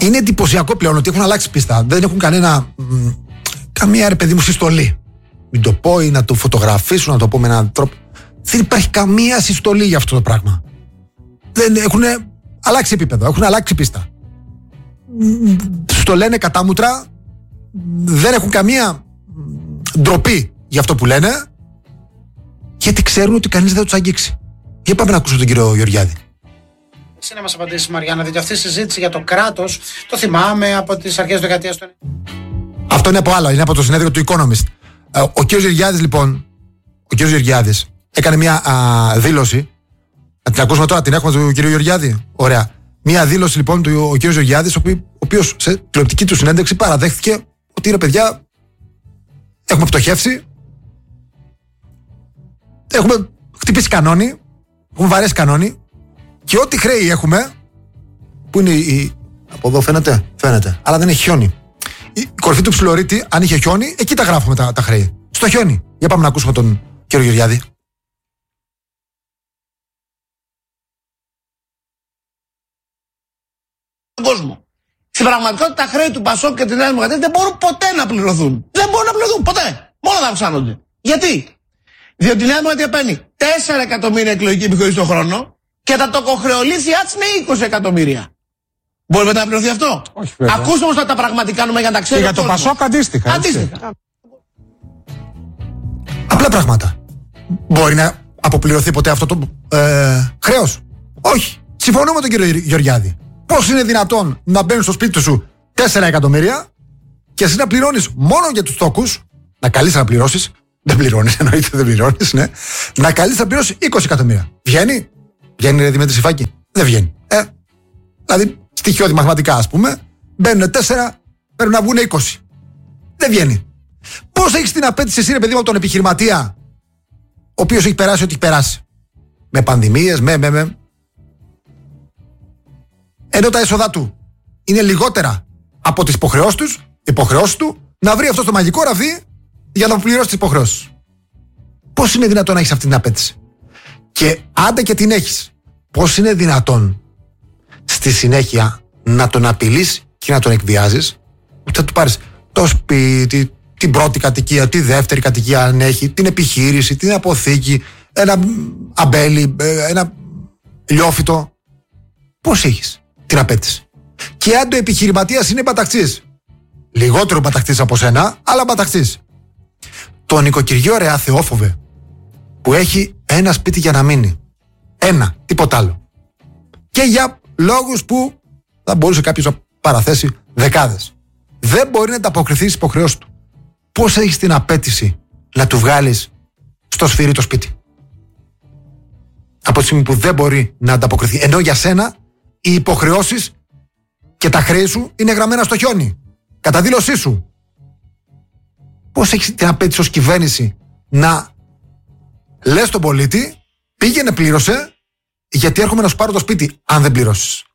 είναι εντυπωσιακό πλέον ότι έχουν αλλάξει πίστα. Δεν έχουν καμία ρε παιδί μου συστολή. Μην το πω ή να το φωτογραφίσουν, να το πω με έναν τρόπο. Δεν υπάρχει καμία συστολή για αυτό το πράγμα. Έχουν αλλάξει επίπεδο, έχουν αλλάξει πίστα. Στο λένε κατάμουτρα, δεν έχουν καμία ντροπή για αυτό που λένε, γιατί ξέρουν ότι κανείς δεν θα τους αγγίξει. Για πάμε να ακούσουμε τον κύριο Γεωργιάδη. Εσύ να μας απαντήσεις, Μαριάννα, διότι αυτή η συζήτηση για το κράτος το θυμάμαι από τις αρχές του δεκαετίας του. Αυτό είναι από άλλο, είναι από το συνέδριο του Economist. Ο κύριος Γεωργιάδης, λοιπόν, έκανε μια δήλωση. Να την ακούσουμε τώρα, την έχουμε του κύριου Γεωργιάδη. Ωραία. Μια δήλωση λοιπόν του ο κύριος Γεωργιάδης, ο οποίος σε τηλεοπτική του συνέντευξη παραδέχθηκε ότι ρε παιδιά, έχουμε πτωχεύσει, έχουμε χτυπήσει κανόνι, έχουμε βαρέσει κανόνι και ό,τι χρέη έχουμε, που είναι από εδώ φαίνεται, αλλά δεν έχει χιόνι. Η κορυφή του Ψιλορίτη, αν είχε χιόνι, εκεί τα γράφουμε τα χρέη. Στο χιόνι. Για πάμε να ακούσουμε τον κύριο Γεωργιάδη. Κόσμο. Στην πραγματικότητα τα χρέη του Πασόκ και τη Νέα Δημοκρατία δεν μπορούν ποτέ να πληρωθούν. Δεν μπορούν να πληρωθούν ποτέ. Μόνο να αυξάνονται. Γιατί? Διότι η Νέα Δημοκρατία παίρνει 4 εκατομμύρια εκλογική επιχορήγηση το χρόνο και τα τοκοχρεωλήθειά της είναι 20 εκατομμύρια. Μπορεί μετά να πληρωθεί αυτό? Όχι, βέβαια. Ακούστε όμως τα πραγματικά νούμερα για να τα ξέρει. Και για το Πασόκ αντίστοιχα. Απλά πράγματα. Μπορεί να αποπληρωθεί ποτέ αυτό το χρέος? Όχι. Συμφωνώ με τον κύριο Γεωργιάδη. Πώς είναι δυνατόν να μπαίνουν στο σπίτι σου 4 εκατομμύρια και εσύ να πληρώνεις μόνο για τους τόκους, να καλείς να πληρώσεις, δεν πληρώνεις, εννοείται δεν πληρώνεις, ναι, να καλείς να πληρώσεις 20 εκατομμύρια. Βγαίνει ρε Δημήτρη Σιφάκη? Δεν βγαίνει. Δηλαδή, στοιχειώδη μαθηματικά, ας πούμε, μπαίνουν 4, πρέπει να βγουν 20. Δεν βγαίνει. Πώς έχεις την απέτηση εσύ, ρε παιδί μου, από τον επιχειρηματία, ο οποίος έχει περάσει ό,τι έχει περάσει? Με πανδημίες, ενώ τα έσοδά του είναι λιγότερα από τις υποχρεώσεις του, να βρει αυτό το μαγικό ραβδί για να πληρώσει τις υποχρεώσεις. Πώς είναι δυνατόν να έχεις αυτή την απέτηση? Και άντε και την έχεις, πώς είναι δυνατόν στη συνέχεια να τον απειλείς και να τον εκβιάζεις? Ότι θα του πάρεις το σπίτι, την πρώτη κατοικία, τη δεύτερη κατοικία αν έχει, την επιχείρηση, την αποθήκη, ένα αμπέλι, ένα λιόφυτο. Πώς έχεις την απέτηση? Και αν το επιχειρηματίας είναι μπαταξής, λιγότερο μπαταξής από σένα, αλλά μπαταξής, το νοικοκυριό ρε Θεόφοβε, που έχει ένα σπίτι για να μείνει, τίποτα άλλο, και για λόγους που θα μπορούσε κάποιος να παραθέσει δεκάδες, δεν μπορεί να ανταποκριθεί στις υποχρεώσεις του. Πώς έχεις την απέτηση να του βγάλεις στο σφυρί το σπίτι, από τη στιγμή που δεν μπορεί να ανταποκριθεί, ενώ για σένα οι υποχρεώσεις και τα χρέη σου είναι γραμμένα στο χιόνι, κατά δήλωσή σου? Πώς έχεις την απέτηση ως κυβέρνηση να λες στον πολίτη, πήγαινε πλήρωσε, γιατί έρχομαι να σου πάρω το σπίτι αν δεν πληρώσεις?